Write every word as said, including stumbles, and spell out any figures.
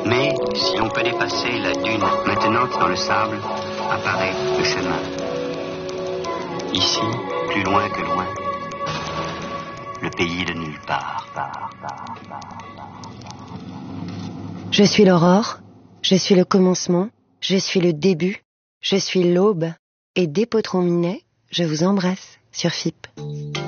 Mais si l'on peut dépasser la dune maintenant dans le sable, apparaît le chemin. Ici, plus loin que loin, le pays de nulle part. Je suis l'aurore, je suis le commencement, je suis le début, je suis l'aube, et dès Potron Minet, je vous embrasse sur F I P.